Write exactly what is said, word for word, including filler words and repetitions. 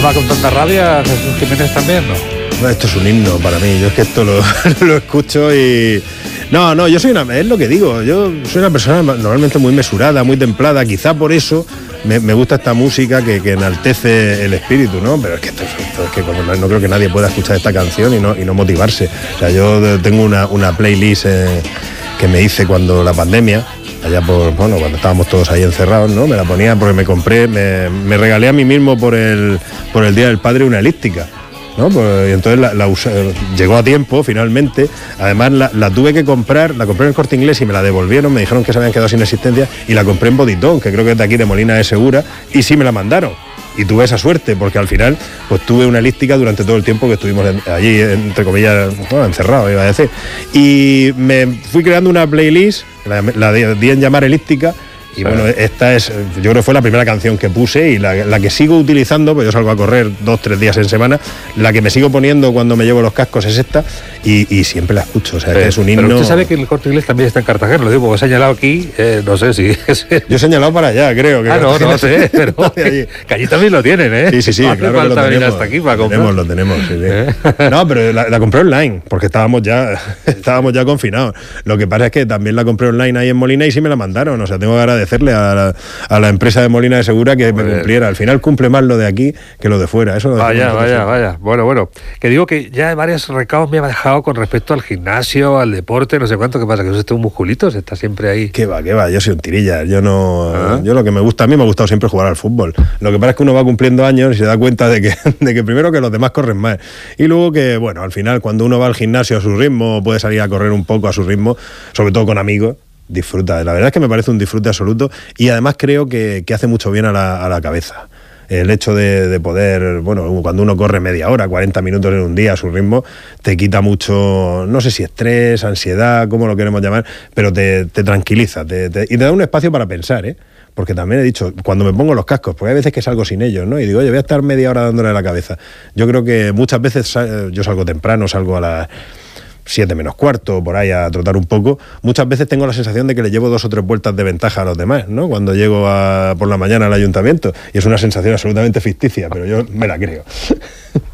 sonaba con tanta rabia Jesús Jiménez también, ¿no? Bueno, esto es un himno para mí, yo es que esto lo, lo escucho y... No, no, yo soy una... Es lo que digo, yo soy una persona normalmente muy mesurada, muy templada, quizá por eso me, me gusta esta música que, que enaltece el espíritu, ¿no? Pero es que esto, esto es que como no, no creo que nadie pueda escuchar esta canción y no, y no motivarse. O sea, yo tengo una, una playlist eh, que me hice cuando la pandemia, allá por, bueno, cuando estábamos todos ahí encerrados, ¿no? Me la ponía porque me compré, me, me regalé a mí mismo por el, por el Día del Padre una elíptica, ¿no? Pues, y entonces la, la usé, llegó a tiempo finalmente. Además la, la tuve que comprar, la compré en el Corte Inglés y me la devolvieron, me dijeron que se habían quedado sin existencia y la compré en Boditón, que creo que es de aquí de Molina de Segura, y sí me la mandaron. Y tuve esa suerte, porque al final pues tuve una elíptica durante todo el tiempo que estuvimos en, allí, entre comillas, bueno, encerrados, iba a decir. Y me fui creando una playlist, la, la di en llamar elíptica. Y bueno, esta es, yo creo que fue la primera canción que puse y la, la que sigo utilizando, pues yo salgo a correr dos, tres días en semana, la que me sigo poniendo cuando me llevo los cascos es esta y, y siempre la escucho, o sea, pero, que es un himno. Pero usted sabe que el Corte Inglés también está en Cartagena, lo digo porque he señalado aquí, eh, no sé si... Yo he señalado para allá, creo. Que ah, no, no sé, pero que, que allí también lo tienen, ¿eh? Sí, sí, sí, no claro que lo tenemos. Hasta aquí para comprar. Lo tenemos, lo tenemos, sí, sí. ¿Eh? No, pero la, la compré online, porque estábamos ya, estábamos ya confinados. Lo que pasa es que también la compré online ahí en Molina y sí me la mandaron, o sea, tengo que agradecerle a la, a la empresa de Molina de Segura que me cumpliera. Al final cumple más lo de aquí que lo de fuera. Eso vaya, vaya, vaya. Bueno, bueno. Que digo que ya varios recados me ha dejado con respecto al gimnasio, al deporte, no sé cuánto. ¿Qué pasa? Que usted es un musculito, se está siempre ahí. ¿Qué va, qué va? Yo soy un tirilla. Yo no... ¿Ah? Yo lo que me gusta, a mí me ha gustado siempre jugar al fútbol. Lo que pasa es que uno va cumpliendo años y se da cuenta de que, de que primero que los demás corren más. Y luego que, bueno, al final cuando uno va al gimnasio a su ritmo, puede salir a correr un poco a su ritmo, sobre todo con amigos, disfruta. La verdad es que me parece un disfrute absoluto y además creo que, que hace mucho bien a la, a la cabeza. El hecho de, de poder, bueno, cuando uno corre media hora, cuarenta minutos en un día a su ritmo, te quita mucho, no sé si estrés, ansiedad, como lo queremos llamar, pero te, te tranquiliza te, te, y te da un espacio para pensar, ¿eh? Porque también he dicho, cuando me pongo los cascos, porque hay veces que salgo sin ellos, ¿no? Y digo, oye, voy a estar media hora dándole a la cabeza. Yo creo que muchas veces yo salgo temprano, salgo a las siete menos cuarto, por ahí a trotar un poco, muchas veces tengo la sensación de que le llevo dos o tres vueltas de ventaja a los demás, ¿no? Cuando llego a, por la mañana al ayuntamiento, y es una sensación absolutamente ficticia, pero yo me la creo.